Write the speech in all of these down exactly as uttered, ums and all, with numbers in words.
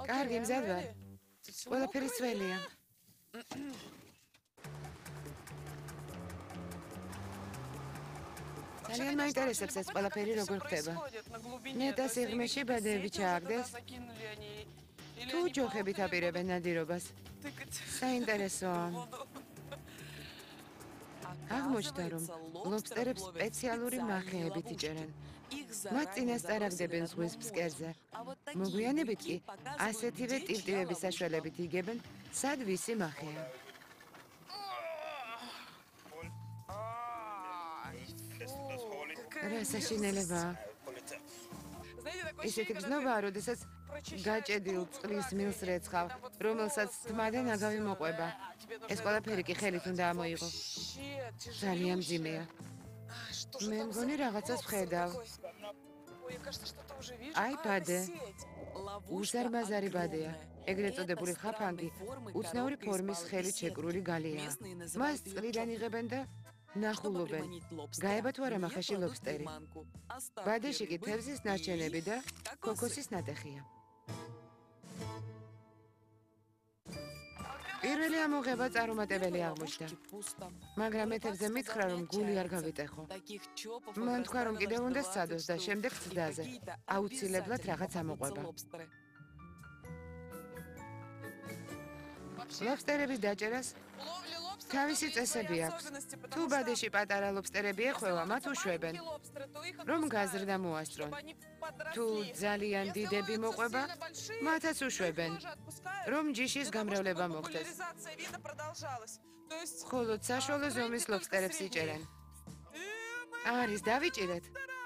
კარგი, მზად ვარ. ყველაფერი სველია. ძალიან მაინტერესებს ეს ყველაფერი როგორ ხდება. ნეტა სიღრმეში ბადეები ჩააგდეს. თუ ჯოხებით აპირებენ ნადირობას. საინტერესოა. აღმოჩნდა, რომ ლობსტერებს სპეციალური მახეებით იჭერენ. მათ წინასწარ აგდებენ ზღვის ფსკერზე. მოგვიანებით კი ასეთივე ტივტივების საშუალებით იგებენ, სად ვისი მახეა. რა საშინელებაა. ისეთი გზნობაა, როდესაც გაჭედილ წყლის მილს რეცხავ, რომელსაც თმა და ნაგავი მოყვება. ეს ყველაფერი კი ხელით უნდა ამოიღო. ძალიან მძიმეა. მე მგონი რაღაცას ვხედავ. აი ბადე. უზარმაზარი ბადეა. ეგრეთ წოდებული ხაფანგი უცნაური ფორმის ხელით შეკრული გალია. მას წყლიდან იღებენ და ნახულობენ. გაება თუ არა მახაში ლობსტერი. ბადეში კი თევზის ნარჩენები და ქოქოსის ნატეხია. პირველი ამოღება წარუმატებელი აღმოჩნდა. მაგრამ მე თევზზე მითხრა, რომ გული არ გავიტეხო. მან თქვა, რომ კიდევ უნდა სცადოს და შემდეგ ცდაზე. აუცილებლად რაღაც ამოყვება. ლობსტერების დაჭერას თავისი წესები აქვს. თუ ბადეში პატარა ლობსტერები ეხვევა, მათ უშვებენ, რომ გაზრდა მოასწრონ. თუ ძალიან დიდები მოყვება, მათაც უშვებენ, რომ ჯიშის გამრავლება მოხდეს. ხოლო საშუალო ზომის ლობსტერებს იჭერენ. არის დავიჭირეთ.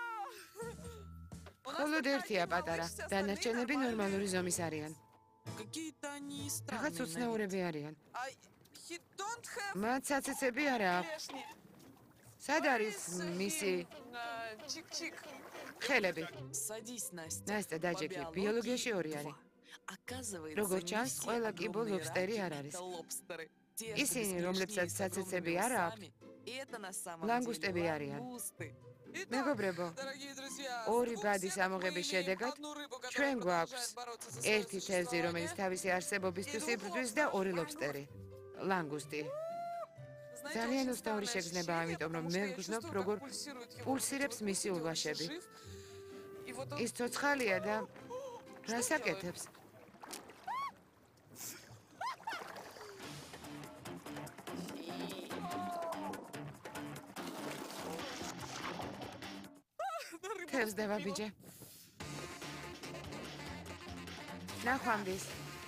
მხოლოდ ერთია პატარა, დანარჩენები ნორმალური ზომის არიან. რაღაც უცნაურები არიან. მათ საცეცები არა აქვს. სად არის მისი ხელები? ნასტა დაჯექი, ბიოლოგიაში ორი არის. როგორც ჩანს, ყველა კიბო ლობსტერი არ არის. ისინი, რომლებსაც საცეცები არა აქვს, ლანგუსტები არიან. მეგობრებო, ორი ბადის ამოღების შედეგად ჩვენ გვაქვს ერთი თევზი, რომელიც თავისი არსებობისთვის იბრძვის და ორი ლობსტერი. ლანგუსტი. ძალიან უცნაური შეგრძნება, ამიტომ რომ მე ვგრძნობ, როგორ პულსირებს მისი ულვაშები. ის ცოცხალია და რას აკეთებს? თევზს დავაბიჯე. ნახვამდის.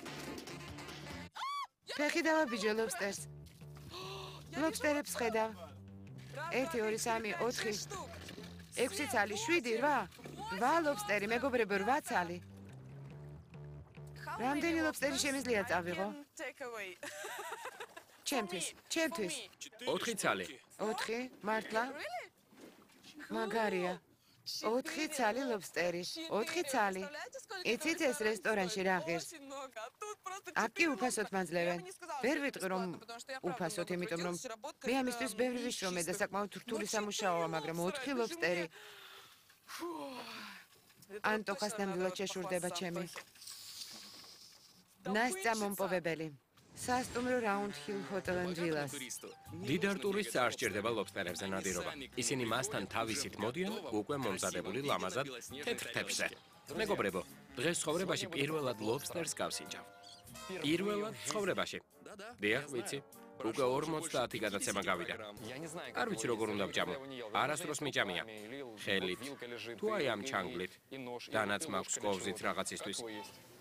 ფეხი დავაბიჯე ლობსტერს. ლობსტერებს ხედავ. ერთი, ორი, სამი, ოთხი, ექვსი ცალი, შვიდი, რვა. რვა ლობსტერი, მეგობრებო, რვა ცალი. რამდენი ლობსტერი შემიძლია წავიღო? ჩემთვის, ჩემთვის. ოთხი ცალი. ოთხი, მართლა? მაგარია. ოთხი ცალი ლობსტერი, ოთხი ცალი. იცით ეს რესტორანში რა ღირს? აქ კი უფასოდ მაძლევენ. ვერ ვიტყვი რომ უფასოდ, იმიტომ რომ მე ამისთვის ბევრი ვიშრომე და საკმაოდ რთული სამუშაოა, მაგრამ ოთხი ლობსტერი. ანტოხას ნამდვილად შეშურდება ჩემი. ნასწა მომპოვებელი. სასტუმრო რაუნდ ჰილ ჰოტელ and villas. დიდარ ტურისტს არ სჭირდება ლობსტერებზე ნადირობა. ისინი მასთან თავისით მოდიან უკვე მომზადებული ლამაზად თეთრ თეფშზე. მეგობრებო, დღეს ცხოვრებაში პირველად ლობსტერს გავსინჯავ. პირველად ცხოვრებაში. დიახ, ვიცი. უკვე ორმოცდაათი გადაცემა გავიდა. არ ვიცი როგორ უნდა ვჯამო. არასდროს მიჭამია. ხელით. თუ აი ამ ჩანგლით. დანაც მაქვს კოვზით რაღაცისთვის.